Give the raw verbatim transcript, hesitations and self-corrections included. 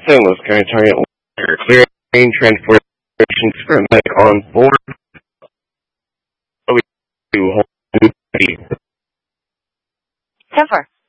Saint Louis County Target Letter, clearing transportation for a medic on board. ten four.